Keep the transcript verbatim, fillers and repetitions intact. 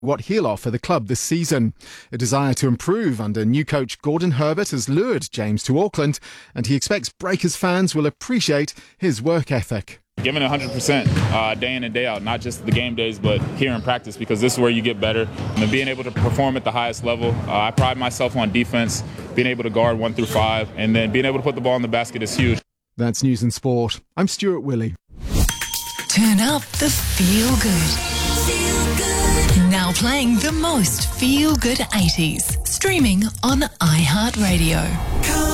what he'll offer the club this season. A desire to improve under new coach Gordon Herbert has lured James to Auckland, and he expects Breakers fans will appreciate his work ethic. Giving it one hundred percent uh, day in and day out, not just the game days, but here in practice, because this is where you get better. And being able to perform at the highest level, uh, I pride myself on defense, being able to guard one through five, and then being able to put the ball in the basket is huge. That's News and Sport. I'm Stuart Willey. Turn up the feel good. Feel good. Now playing the most feel good eighties. Streaming on iHeartRadio.